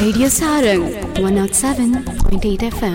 Radio Sarang 107.8 FM.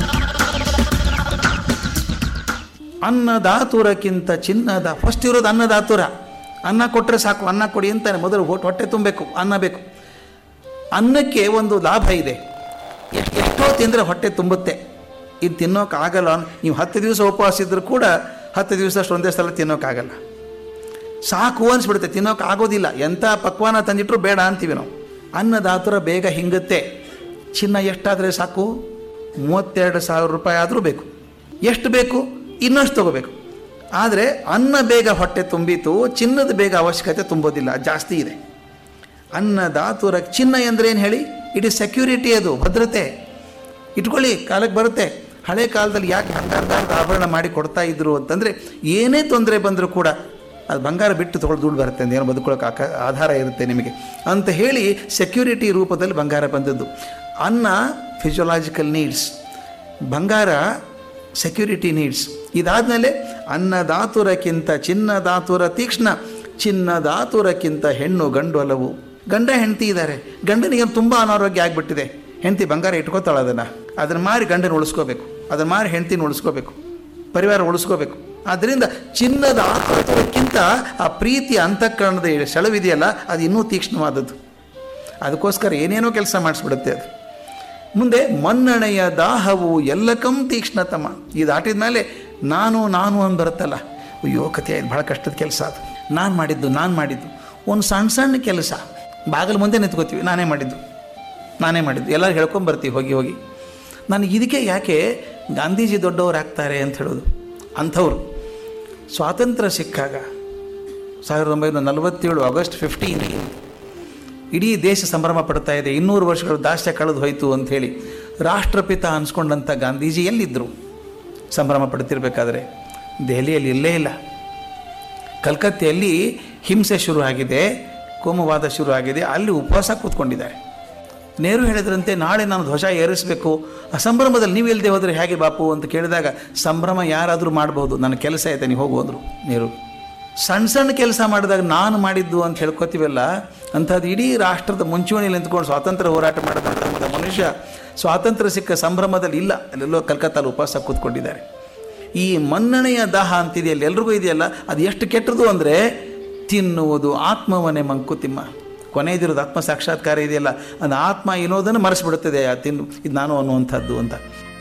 ಅನ್ನದಾತುರಕ್ಕಿಂತ ಚಿನ್ನದ first ಇರೋದು ಅನ್ನದಾತುರ. ಅನ್ನ ಕೊಟ್ಟರೆ ಸಾಕು, ಅನ್ನ ಕೊಡಿ ಅಂತಾನೆ ಮೊದಲು ಹೊಟ್ಟೆ ತುಂಬಬೇಕು, ಅನ್ನ ಬೇಕು. ಅನ್ನಕ್ಕೆ ಒಂದು ಲಾಭ ಇದೆ, ಎಷ್ಟೋ ತಿಂದರೆ ಹೊಟ್ಟೆ ತುಂಬುತ್ತೆ. ಇದು ತಿನ್ನೋಕ್ಕಾಗಲ್ಲ. ನೀವು 10 ದಿವಸ ಉಪವಾಸ ಇದ್ದರೂ ಕೂಡ 10 ದಿವಸ ಅಷ್ಟು ಒಂದೇ ಸಲ ತಿನ್ನೋಕ್ಕಾಗಲ್ಲ. ಸಾಕು ಅನಿಸ್ಬಿಡುತ್ತೆ, ತಿನ್ನೋಕ್ಕಾಗೋದಿಲ್ಲ. ಎಂಥ ಪಕ್ವಾನ ತಂದಿಟ್ಟರು ಬೇಡ ಅಂತೀವಿ ನಾವು. ಅನ್ನದಾತುರ ಬೇಗ ಹಿಂಗುತ್ತೆ. ಚಿನ್ನ ಎಷ್ಟಾದರೆ ಸಾಕು? 32,000 ರೂಪಾಯಿ ಆದರೂ ಬೇಕು. ಎಷ್ಟು ಬೇಕು? ಇನ್ನಷ್ಟು ತಗೋಬೇಕು. ಆದರೆ ಅನ್ನ ಬೇಗ ಹೊಟ್ಟೆ ತುಂಬಿತು, ಚಿನ್ನದ ಬೇಗ ಅವಶ್ಯಕತೆ ತುಂಬೋದಿಲ್ಲ, ಜಾಸ್ತಿ ಇದೆ. ಅನ್ನದಾತುರ ಚಿನ್ನ ಅಂದರೆ ಏನು ಹೇಳಿ? ಇಟ್ ಈಸ್ ಸೆಕ್ಯೂರಿಟಿ, ಅದು ಭದ್ರತೆ. ಇಟ್ಕೊಳ್ಳಿ, ಕಾಲಕ್ಕೆ ಬರುತ್ತೆ. ಹಳೆ ಕಾಲದಲ್ಲಿ ಯಾಕೆ ಬಂಗಾರದ ಆಭರಣ ಮಾಡಿ ಕೊಡ್ತಾ ಇದ್ರು ಅಂತಂದರೆ, ಏನೇ ತೊಂದರೆ ಬಂದರೂ ಕೂಡ ಅದು ಬಂಗಾರ ಬಿಟ್ಟು ತೊಗೊಳ್ಳೋದು ದುಡ್ಡು ಬರುತ್ತೆ ಅಂತ, ಏನೋ ಬದುಕೊಳ್ಳೋಕೆ ಆಧಾರ ಇರುತ್ತೆ ನಿಮಗೆ ಅಂತ ಹೇಳಿ ಸೆಕ್ಯೂರಿಟಿ ರೂಪದಲ್ಲಿ ಬಂಗಾರ ಬಂದದ್ದು. ಅನ್ನ ಫಿಸಿಯೋಲಾಜಿಕಲ್ ನೀಡ್ಸ್, ಬಂಗಾರ ಸೆಕ್ಯೂರಿಟಿ ನೀಡ್ಸ್. ಇದಾದಮೇಲೆ ಅನ್ನದಾತುರಕ್ಕಿಂತ ಚಿನ್ನದಾತುರ ತೀಕ್ಷ್ಣ, ಚಿನ್ನದಾತುರಕ್ಕಿಂತ ಹೆಣ್ಣು ಗಂಡು ಅಲವು. ಗಂಡ ಹೆಂಡತಿ ಇದ್ದಾರೆ, ಗಂಡನಿಗೆ ತುಂಬ ಅನಾರೋಗ್ಯ ಆಗಿಬಿಟ್ಟಿದೆ. ಹೆಂಡತಿ ಬಂಗಾರ ಇಟ್ಕೋತಾಳೆ, ಅದನ್ನು ಮಾರಿ ಗಂಡನ ಉಳಿಸ್ಕೋಬೇಕು, ಅದನ್ನು ಮಾರಿ ಹೆಂಡತಿನ ಉಳಿಸ್ಕೋಬೇಕು, ಪರಿವಾರ ಉಳಿಸ್ಕೋಬೇಕು. ಆದ್ದರಿಂದ ಚಿನ್ನದ ಆತುರಕ್ಕಿಂತ ಆ ಪ್ರೀತಿ ಅಂತಃಕರಣದ ಸೆಳವಿದೆಯಲ್ಲ, ಅದು ಇನ್ನೂ ತೀಕ್ಷ್ಣವಾದದ್ದು. ಅದಕ್ಕೋಸ್ಕರ ಏನೇನೋ ಕೆಲಸ ಮಾಡಿಸ್ಬಿಡುತ್ತೆ ಅದು. ಮುಂದೆ ಮನ್ನಣೆಯ ದಾಹವು ಎಲ್ಲಕಂ ತೀಕ್ಷ್ಣತಮ. ಇದು ದಾಟಿದ ಮೇಲೆ ನಾನು ಅಂತ ಬರುತ್ತಲ್ಲ, ಅಯ್ಯೋ ಕಥೆ, ಭಾಳ ಕಷ್ಟದ ಕೆಲಸ ಅದು. ನಾನು ಮಾಡಿದ್ದು ಒಂದು ಸಣ್ಣ ಕೆಲಸ, ಬಾಗಿಲು ಮುಂದೆ ನಿಂತ್ಕೋತೀವಿ, ನಾನೇ ಮಾಡಿದ್ದು ಎಲ್ಲರೂ ಹೇಳ್ಕೊಂಬರ್ತೀವಿ ಹೋಗಿ. ನನಗೆ ಇದಕ್ಕೆ ಯಾಕೆ ಗಾಂಧೀಜಿ ದೊಡ್ಡವರು ಆಗ್ತಾರೆ ಅಂತ ಹೇಳೋದು. ಅಂಥವ್ರು ಸ್ವಾತಂತ್ರ್ಯ ಸಿಕ್ಕಾಗ 1947 ಆಗಸ್ಟ್ 15 ಇಡೀ ದೇಶ ಸಂಭ್ರಮ ಪಡ್ತಾ ಇದೆ, 200 ವರ್ಷಗಳು ದಾಸ್ಯ ಕಳೆದು ಹೋಯಿತು ಅಂಥೇಳಿ ರಾಷ್ಟ್ರಪಿತ ಅನ್ಸ್ಕೊಂಡಂಥ ಗಾಂಧೀಜಿ ಎಲ್ಲಿದ್ದರು? ಸಂಭ್ರಮ ಪಡ್ತಿರ್ಬೇಕಾದ್ರೆ ದೆಹಲಿಯಲ್ಲಿ ಇಲ್ಲೇ ಇಲ್ಲ. ಕಲ್ಕತ್ತೆಯಲ್ಲಿ ಹಿಂಸೆ ಶುರು ಆಗಿದೆ, ಕೋಮುವಾದ ಶುರು ಆಗಿದೆ, ಅಲ್ಲಿ ಉಪವಾಸ ಕೂತ್ಕೊಂಡಿದ್ದಾರೆ. ನೆಹರು ಹೇಳಿದ್ರಂತೆ, ನಾಳೆ ನಾನು ಧ್ವಜ ಏರಿಸಬೇಕು, ಆ ಸಂಭ್ರಮದಲ್ಲಿ ನೀವು ಇಲ್ಲದೆ ಹೋದರೆ ಹೇಗೆ ಬಾಪು ಅಂತ ಕೇಳಿದಾಗ, ಸಂಭ್ರಮ ಯಾರಾದರೂ ಮಾಡ್ಬೋದು, ನನ್ನ ಕೆಲಸ ಐತೆ, ನೀವು ಹೋಗೋದ್ರು ನೆಹರು. ಸಣ್ಣ ಕೆಲಸ ಮಾಡಿದಾಗ ನಾನು ಮಾಡಿದ್ದು ಅಂತ ಹೇಳ್ಕೊತೀವಲ್ಲ, ಅಂಥದ್ದು ಇಡೀ ರಾಷ್ಟ್ರದ ಮುಂಚೂಣಿಯಲ್ಲಿ ನಿಂತ್ಕೊಂಡು ಸ್ವಾತಂತ್ರ್ಯ ಹೋರಾಟ ಮಾಡಬಾರ್ದಂಥ ಮನುಷ್ಯ ಸ್ವಾತಂತ್ರ್ಯ ಸಿಕ್ಕ ಸಂಭ್ರಮದಲ್ಲಿ ಇಲ್ಲ, ಅಲ್ಲೆಲ್ಲೋ ಕಲ್ಕತ್ತಾಲ್ಲಿ ಉಪವಾಸ ಕೂತ್ಕೊಂಡಿದ್ದಾರೆ. ಈ ಮನ್ನಣೆಯ ದಾಹ ಅಂತಿದೆಯಲ್ಲ, ಎಲ್ರಿಗೂ ಇದೆಯಲ್ಲ, ಅದು ಎಷ್ಟು ಕೆಟ್ಟದ್ದು ಅಂದರೆ, ತಿನ್ನುವುದು ಆತ್ಮವನ್ನೇ ಮಂಕುತಿಮ್ಮ. ಕೊನೆಯದಿರೋದು ಆತ್ಮ ಸಾಕ್ಷಾತ್ಕಾರ ಇದೆಯಲ್ಲ, ಅದು ಆತ್ಮ ಏನೋದನ್ನು ಮರೆಸಿಬಿಡುತ್ತದೆ. ಇದು ನಾನು ಅನ್ನುವಂಥದ್ದು ಅಂತ.